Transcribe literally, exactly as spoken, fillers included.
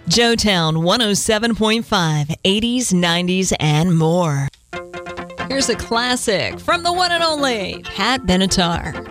Joetown one oh seven point five, eighties, nineties, and more. Here's a classic from the one and only Pat Benatar.